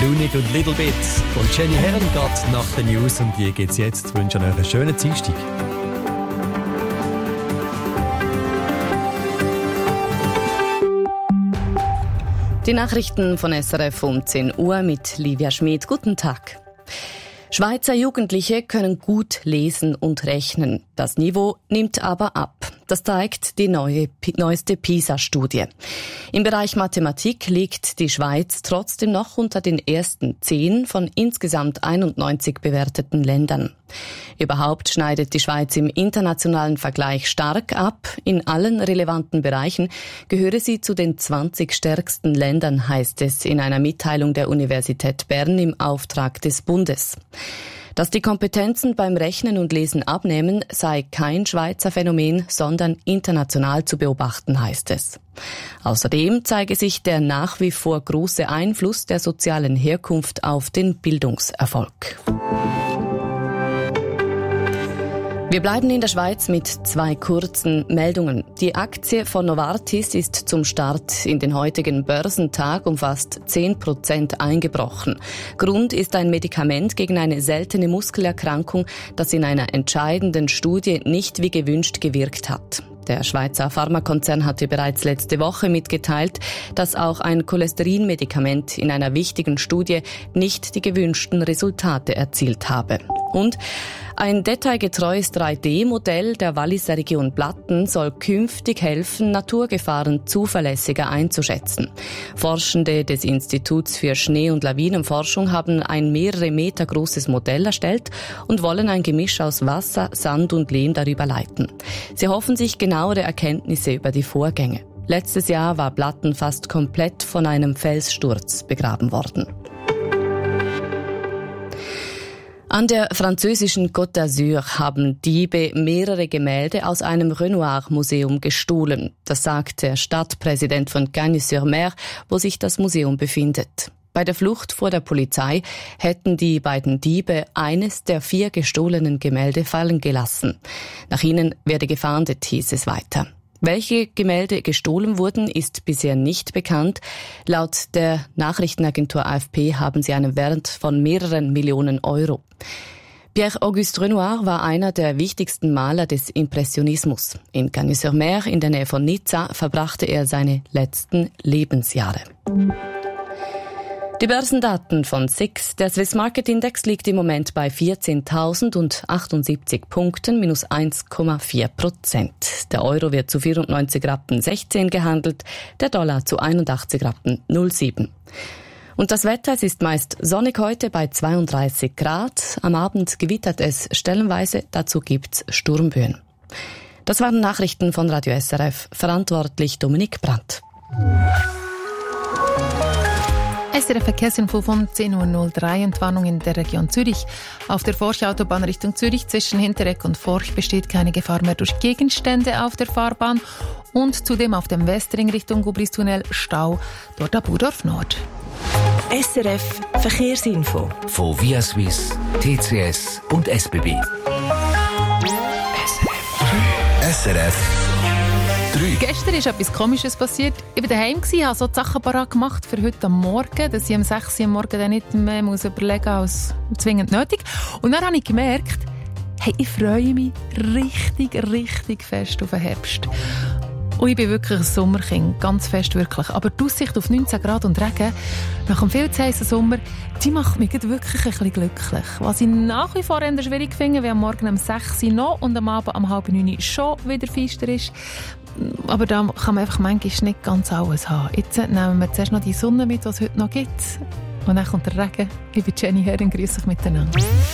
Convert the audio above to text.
Lunig und Little Bit. Und Jenny Herren geht nach den News und die geht's jetzt. Ich wünsche euch einen schönen Dienstag. Die Nachrichten von SRF um 10 Uhr mit Livia Schmid. Guten Tag. Schweizer Jugendliche können gut lesen und rechnen. Das Niveau nimmt aber ab. Das zeigt die neueste PISA-Studie. Im Bereich Mathematik liegt die Schweiz trotzdem noch unter den ersten 10 von insgesamt 91 bewerteten Ländern. Überhaupt schneidet die Schweiz im internationalen Vergleich stark ab. In allen relevanten Bereichen gehöre sie zu den 20 stärksten Ländern, heißt es in einer Mitteilung der Universität Bern im Auftrag des Bundes. Dass die Kompetenzen beim Rechnen und Lesen abnehmen, sei kein Schweizer Phänomen, sondern international zu beobachten, heißt es. Außerdem zeige sich der nach wie vor große Einfluss der sozialen Herkunft auf den Bildungserfolg. Wir bleiben in der Schweiz mit 2 kurzen Meldungen. Die Aktie von Novartis ist zum Start in den heutigen Börsentag um fast 10% eingebrochen. Grund ist ein Medikament gegen eine seltene Muskelerkrankung, das in einer entscheidenden Studie nicht wie gewünscht gewirkt hat. Der Schweizer Pharmakonzern hatte bereits letzte Woche mitgeteilt, dass auch ein Cholesterinmedikament in einer wichtigen Studie nicht die gewünschten Resultate erzielt habe. Und ein detailgetreues 3D-Modell der Walliser Region Blatten soll künftig helfen, Naturgefahren zuverlässiger einzuschätzen. Forschende des Instituts für Schnee- und Lawinenforschung haben ein mehrere Meter großes Modell erstellt und wollen ein Gemisch aus Wasser, Sand und Lehm darüber leiten. Sie hoffen sich genauere Erkenntnisse über die Vorgänge. Letztes Jahr war Blatten fast komplett von einem Felssturz begraben worden. An der französischen Côte d'Azur haben Diebe mehrere Gemälde aus einem Renoir-Museum gestohlen. Das sagt der Stadtpräsident von Cagnes-sur-Mer, wo sich das Museum befindet. Bei der Flucht vor der Polizei hätten die beiden Diebe eines der 4 gestohlenen Gemälde fallen gelassen. Nach ihnen werde gefahndet, hieß es weiter. Welche Gemälde gestohlen wurden, ist bisher nicht bekannt. Laut der Nachrichtenagentur AFP haben sie einen Wert von mehreren Millionen Euro. Pierre-Auguste Renoir war einer der wichtigsten Maler des Impressionismus. In Cagnes-sur-Mer, in der Nähe von Nizza, verbrachte er seine letzten Lebensjahre. Die Börsendaten von SIX. Der Swiss Market Index liegt im Moment bei 14.078 Punkten, minus 1,4%. Der Euro wird zu 94,16 Rappen gehandelt, der Dollar zu 81,07 Rappen. Und das Wetter, es ist meist sonnig heute bei 32 Grad. Am Abend gewittert es stellenweise, dazu gibt's Sturmböen. Das waren Nachrichten von Radio SRF. Verantwortlich Dominik Brandt. SRF Verkehrsinfo von 10.03 Uhr. Entwarnung in der Region Zürich. Auf der Forch-Autobahn Richtung Zürich zwischen Hinteregg und Forch besteht keine Gefahr mehr durch Gegenstände auf der Fahrbahn. Und zudem auf dem Westring Richtung Gubristunnel Stau, dort ab Burdorf Nord. SRF Verkehrsinfo. Von Via Suisse, TCS und SBB. SRF 3. Gestern ist etwas Komisches passiert. Ich war daheim, habe so die Sachen parat gemacht für heute am Morgen, dass ich um 6 Uhr am Morgen dann nicht mehr überlegen muss als zwingend nötig. Und dann habe ich gemerkt, hey, ich freue mich richtig fest auf den Herbst. Und ich bin wirklich ein Sommerkind, ganz fest wirklich. Aber die Aussicht auf 19 Grad und Regen nach einem viel zu heissen Sommer, die macht mich wirklich ein bisschen glücklich. Was ich nach wie vor eher schwierig finde, wie am Morgen um 6 Uhr noch und am Abend um 8:30 schon wieder feister ist. Aber da kann man einfach manchmal nicht ganz alles haben. Jetzt nehmen wir zuerst noch die Sonne mit, die es heute noch gibt. Und dann kommt der Regen. Ich bin Jenny Herren, grüße euch miteinander.